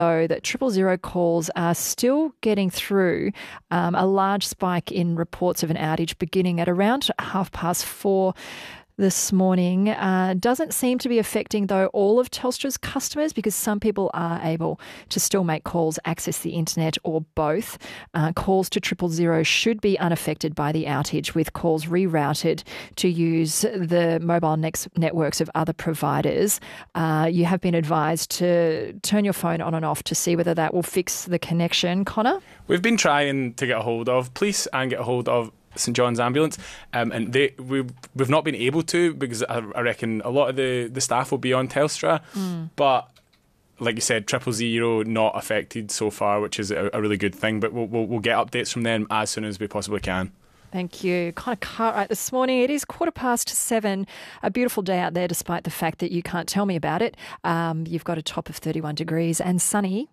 though, that 000 calls are still getting through. A large spike in reports of an outage beginning at around 4:30 this morning. Doesn't seem to be affecting, though, all of Telstra's customers, because some people are able to still make calls, access the internet, or both. Calls to 000 should be unaffected by the outage, with calls rerouted to use the mobile networks of other providers. You have been advised to turn your phone on and off to see whether that will fix the connection. Connor? We've been trying to get a hold of police and get a hold of St John's Ambulance, and we've not been able to, because I reckon a lot of the staff will be on Telstra, but like you said, 000 not affected so far, which is a really good thing, but we'll get updates from them as soon as we possibly can. Thank you. Kind of Cartwright this morning. It is 7:15. A beautiful day out there, despite the fact that you can't tell me about it. You've got a top of 31 degrees and sunny.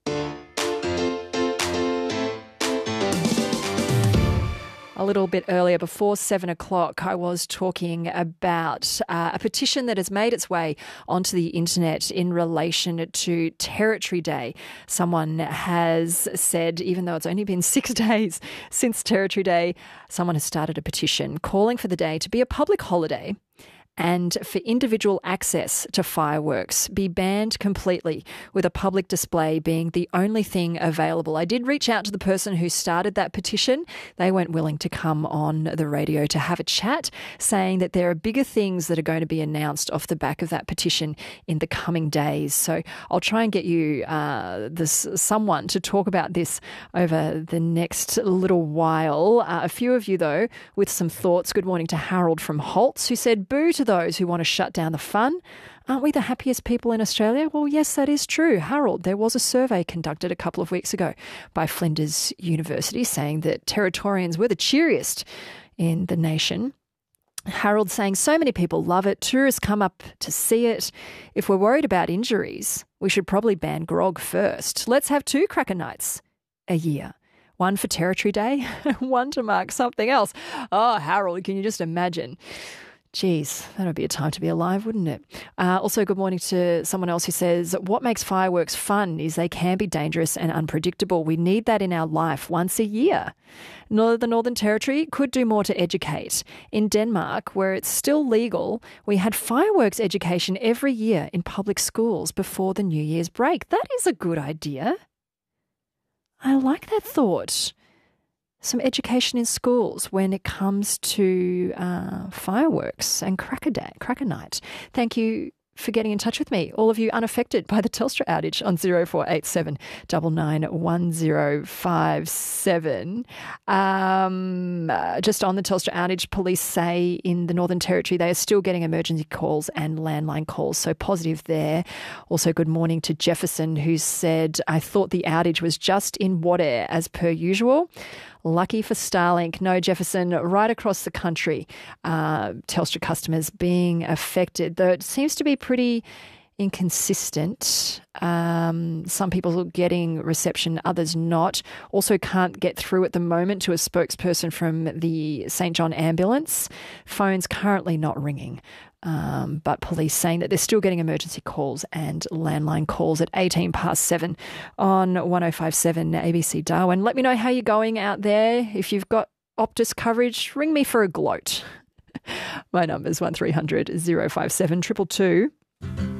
A little bit earlier, before 7 o'clock, I was talking about a petition that has made its way onto the internet in relation to Territory Day. Someone has said, even though it's only been 6 days since Territory Day, someone has started a petition calling for the day to be a public holiday and for individual access to fireworks be banned completely, with a public display being the only thing available. I did reach out to the person who started that petition. They weren't willing to come on the radio to have a chat, saying that there are bigger things that are going to be announced off the back of that petition in the coming days. So I'll try and get you someone to talk about this over the next little while. A few of you, though, with some thoughts. Good morning to Harold from Holtz, who said, "Boo to those who want to shut down the fun. Aren't we the happiest people in Australia?" Well, yes, that is true. Harold, there was a survey conducted a couple of weeks ago by Flinders University saying that Territorians were the cheeriest in the nation. Harold saying so many people love it. Tourists come up to see it. If we're worried about injuries, we should probably ban grog first. Let's have 2 cracker nights a year. One for Territory Day, one to mark something else. Oh, Harold, can you just imagine? Geez, that would be a time to be alive, wouldn't it? Also, good morning to someone else who says, what makes fireworks fun is they can be dangerous and unpredictable. We need that in our life once a year. The Northern Territory could do more to educate. In Denmark, where it's still legal, we had fireworks education every year in public schools before the New Year's break. That is a good idea. I like that thought. Some education in schools when it comes to fireworks and cracker night. Thank you for getting in touch with me, all of you unaffected by the Telstra outage, on 0487 991057. Just on the Telstra outage, police say in the Northern Territory they are still getting emergency calls and landline calls, so positive there. Also, good morning to Jefferson, who said, I thought the outage was just in Wadair as per usual. Lucky for Starlink. No, Jefferson, right across the country, Telstra customers being affected, though it seems to be pretty inconsistent. Some people are getting reception, others not. Also can't get through at the moment to a spokesperson from the St John Ambulance. Phones currently not ringing. But police saying that they're still getting emergency calls and landline calls at 7:18 on 1057 ABC Darwin. Let me know how you're going out there. If you've got Optus coverage, ring me for a gloat. My number's 1300 057 222.